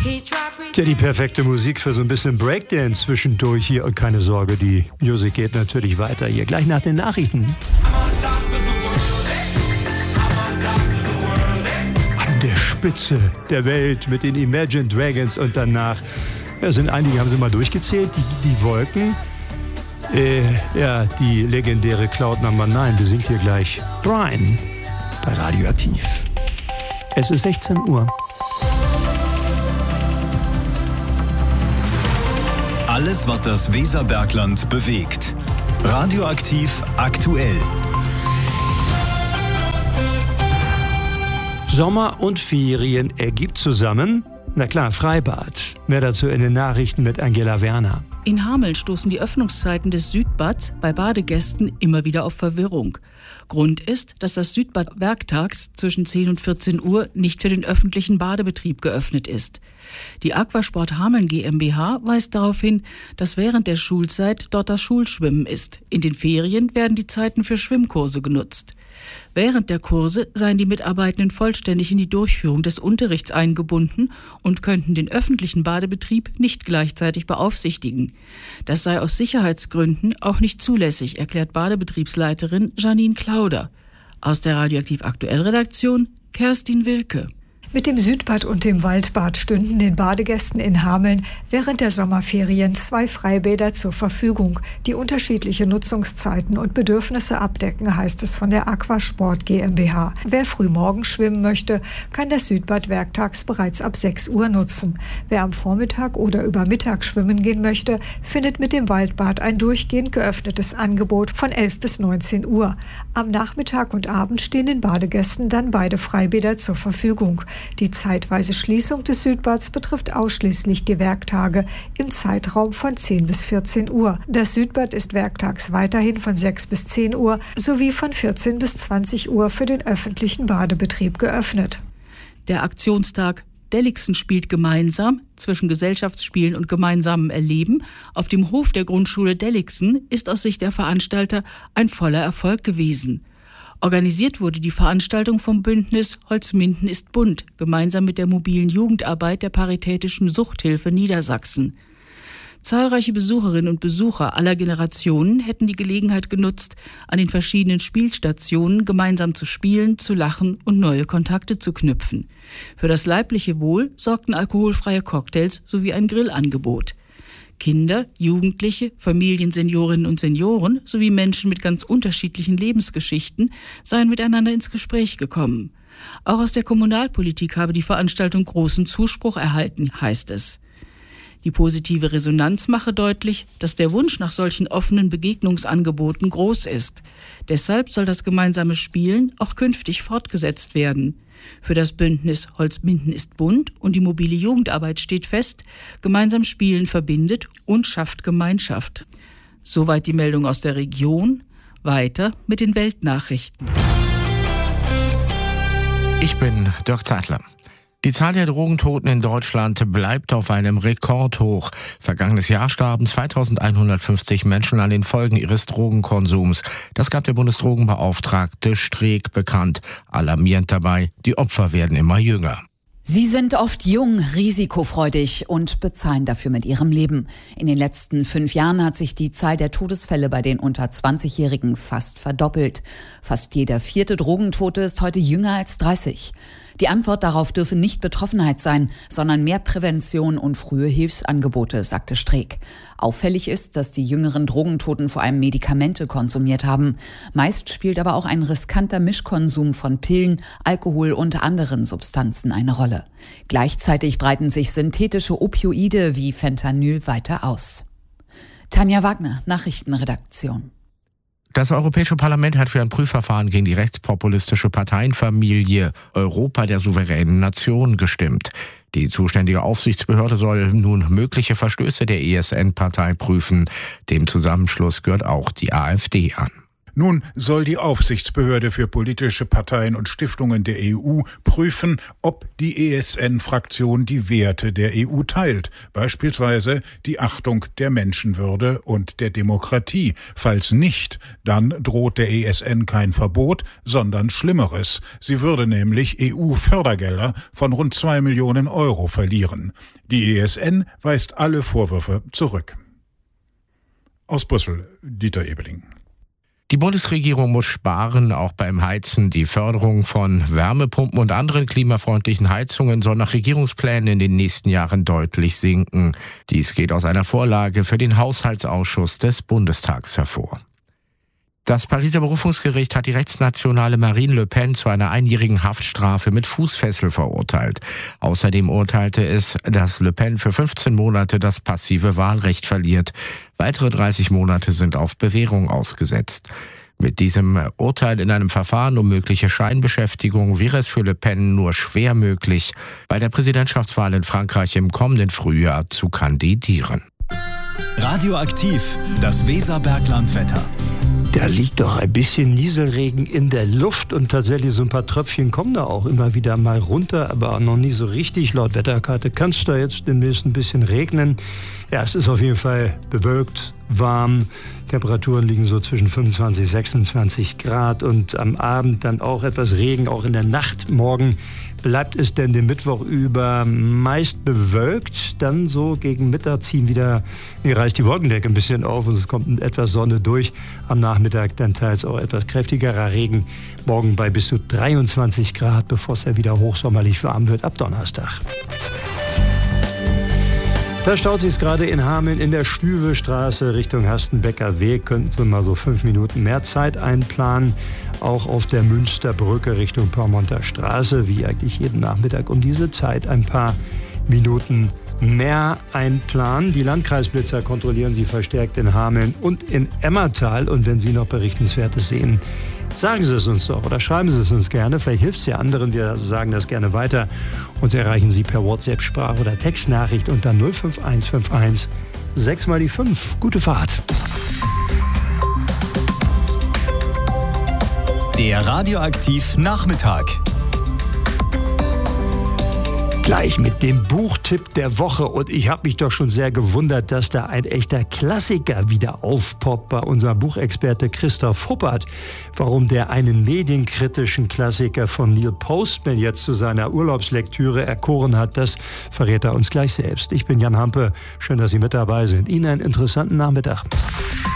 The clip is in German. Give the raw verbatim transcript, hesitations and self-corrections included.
Tja, die perfekte Musik für so ein bisschen Breakdance zwischendurch hier. Und keine Sorge, die Musik geht natürlich weiter hier. Gleich nach den Nachrichten. An der Spitze der Welt mit den Imagine Dragons und danach, ja, sind einige, haben sie mal durchgezählt, die, die Wolken. Äh, ja, die legendäre Cloud Number neun. Wir sind hier gleich Brian bei Radioaktiv. Es ist sechzehn Uhr. Alles, was das Weserbergland bewegt. Radioaktiv aktuell. Sommer und Ferien ergibt zusammen, na klar, Freibad. Mehr dazu in den Nachrichten mit Angela Werner. In Hameln stoßen die Öffnungszeiten des Südbads bei Badegästen immer wieder auf Verwirrung. Grund ist, dass das Südbad werktags zwischen zehn und vierzehn Uhr nicht für den öffentlichen Badebetrieb geöffnet ist. Die Aquasport Hameln GmbH weist darauf hin, dass während der Schulzeit dort das Schulschwimmen ist. In den Ferien werden die Zeiten für Schwimmkurse genutzt. Während der Kurse seien die Mitarbeitenden vollständig in die Durchführung des Unterrichts eingebunden und könnten den öffentlichen Badebetrieb nicht gleichzeitig beaufsichtigen. Das sei aus Sicherheitsgründen auch nicht zulässig, erklärt Badebetriebsleiterin Janine Klauder. Aus der Radioaktiv Aktuell Redaktion Kerstin Wilke. Mit dem Südbad und dem Waldbad stünden den Badegästen in Hameln während der Sommerferien zwei Freibäder zur Verfügung, die unterschiedliche Nutzungszeiten und Bedürfnisse abdecken, heißt es von der Aquasport GmbH. Wer frühmorgens schwimmen möchte, kann das Südbad werktags bereits ab sechs Uhr nutzen. Wer am Vormittag oder über Mittag schwimmen gehen möchte, findet mit dem Waldbad ein durchgehend geöffnetes Angebot von elf bis neunzehn Uhr. Am Nachmittag und Abend stehen den Badegästen dann beide Freibäder zur Verfügung. Die zeitweise Schließung des Südbads betrifft ausschließlich die Werktage im Zeitraum von zehn bis vierzehn Uhr. Das Südbad ist werktags weiterhin von sechs bis zehn Uhr sowie von vierzehn bis zwanzig Uhr für den öffentlichen Badebetrieb geöffnet. Der Aktionstag Delixen spielt gemeinsam zwischen Gesellschaftsspielen und gemeinsamem Erleben auf dem Hof der Grundschule Delixen ist aus Sicht der Veranstalter ein voller Erfolg gewesen. Organisiert wurde die Veranstaltung vom Bündnis Holzminden ist bunt, gemeinsam mit der mobilen Jugendarbeit der Paritätischen Suchthilfe Niedersachsen. Zahlreiche Besucherinnen und Besucher aller Generationen hätten die Gelegenheit genutzt, an den verschiedenen Spielstationen gemeinsam zu spielen, zu lachen und neue Kontakte zu knüpfen. Für das leibliche Wohl sorgten alkoholfreie Cocktails sowie ein Grillangebot. Kinder, Jugendliche, Familien, Seniorinnen und Senioren sowie Menschen mit ganz unterschiedlichen Lebensgeschichten seien miteinander ins Gespräch gekommen. Auch aus der Kommunalpolitik habe die Veranstaltung großen Zuspruch erhalten, heißt es. Die positive Resonanz mache deutlich, dass der Wunsch nach solchen offenen Begegnungsangeboten groß ist. Deshalb soll das gemeinsame Spielen auch künftig fortgesetzt werden. Für das Bündnis Holzminden ist bunt und die mobile Jugendarbeit steht fest, gemeinsam Spielen verbindet und schafft Gemeinschaft. Soweit die Meldung aus der Region. Weiter mit den Weltnachrichten. Ich bin Dirk Zeitler. Die Zahl der Drogentoten in Deutschland bleibt auf einem Rekordhoch. Vergangenes Jahr starben zweitausendeinhundertfünfzig Menschen an den Folgen ihres Drogenkonsums. Das gab der Bundesdrogenbeauftragte Streeck bekannt. Alarmierend dabei, die Opfer werden immer jünger. Sie sind oft jung, risikofreudig und bezahlen dafür mit ihrem Leben. In den letzten fünf Jahren hat sich die Zahl der Todesfälle bei den unter zwanzigjährigen fast verdoppelt. Fast jeder vierte Drogentote ist heute jünger als dreißig. Die Antwort darauf dürfe nicht Betroffenheit sein, sondern mehr Prävention und frühe Hilfsangebote, sagte Streeck. Auffällig ist, dass die jüngeren Drogentoten vor allem Medikamente konsumiert haben. Meist spielt aber auch ein riskanter Mischkonsum von Pillen, Alkohol und anderen Substanzen eine Rolle. Gleichzeitig breiten sich synthetische Opioide wie Fentanyl weiter aus. Tanja Wagner, Nachrichtenredaktion. Das Europäische Parlament hat für ein Prüfverfahren gegen die rechtspopulistische Parteienfamilie Europa der souveränen Nation gestimmt. Die zuständige Aufsichtsbehörde soll nun mögliche Verstöße der E S N-Partei prüfen. Dem Zusammenschluss gehört auch die AfD an. Nun soll die Aufsichtsbehörde für politische Parteien und Stiftungen der E U prüfen, ob die E S N-Fraktion die Werte der E U teilt, beispielsweise die Achtung der Menschenwürde und der Demokratie. Falls nicht, dann droht der E S N kein Verbot, sondern Schlimmeres. Sie würde nämlich E U-Fördergelder von rund zwei Millionen Euro verlieren. Die E S N weist alle Vorwürfe zurück. Aus Brüssel, Dieter Ebeling. Die Bundesregierung muss sparen, auch beim Heizen. Die Förderung von Wärmepumpen und anderen klimafreundlichen Heizungen soll nach Regierungsplänen in den nächsten Jahren deutlich sinken. Dies geht aus einer Vorlage für den Haushaltsausschuss des Bundestags hervor. Das Pariser Berufungsgericht hat die rechtsnationale Marine Le Pen zu einer einjährigen Haftstrafe mit Fußfessel verurteilt. Außerdem urteilte es, dass Le Pen für fünfzehn Monate das passive Wahlrecht verliert. Weitere dreißig Monate sind auf Bewährung ausgesetzt. Mit diesem Urteil in einem Verfahren um mögliche Scheinbeschäftigung wäre es für Le Pen nur schwer möglich, bei der Präsidentschaftswahl in Frankreich im kommenden Frühjahr zu kandidieren. Radioaktiv, das Weserberglandwetter. Da liegt doch ein bisschen Nieselregen in der Luft und tatsächlich so ein paar Tröpfchen kommen da auch immer wieder mal runter, aber noch nie so richtig. Laut Wetterkarte kann es da jetzt demnächst ein bisschen regnen. Ja, es ist auf jeden Fall bewölkt, warm. Temperaturen liegen so zwischen fünfundzwanzig, sechsundzwanzig Grad und am Abend dann auch etwas Regen, auch in der Nacht. Morgen bleibt es denn den Mittwoch über meist bewölkt. Dann so gegen Mittag ziehen wieder, nee, reißt die Wolkendecke ein bisschen auf und es kommt etwas Sonne durch. Am Nachmittag dann teils auch etwas kräftigerer Regen. Morgen bei bis zu dreiundzwanzig Grad, bevor es ja wieder hochsommerlich warm wird ab Donnerstag. Da staut sich gerade in Hameln in der Stüwestraße Richtung Hastenbecker Weg. Könnten Sie mal so fünf Minuten mehr Zeit einplanen. Auch auf der Münsterbrücke Richtung Pormonter Straße, wie eigentlich jeden Nachmittag um diese Zeit, ein paar Minuten mehr einplanen. Die Landkreisblitzer kontrollieren Sie verstärkt in Hameln und in Emmertal. Und wenn Sie noch Berichtenswertes sehen, sagen Sie es uns doch oder schreiben Sie es uns gerne. Vielleicht hilft es ja anderen. Wir sagen das gerne weiter. Uns erreichen Sie per WhatsApp, Sprach- oder Textnachricht unter null fünf eins fünf eins sechs mal die fünf. Gute Fahrt. Der Radioaktiv Nachmittag. Gleich mit dem Buchtipp der Woche. Und ich habe mich doch schon sehr gewundert, dass da ein echter Klassiker wieder aufpoppt bei unserem Buchexperte Christoph Huppert. Warum der einen medienkritischen Klassiker von Neil Postman jetzt zu seiner Urlaubslektüre erkoren hat, das verrät er uns gleich selbst. Ich bin Jan Hampe. Schön, dass Sie mit dabei sind. Ihnen einen interessanten Nachmittag.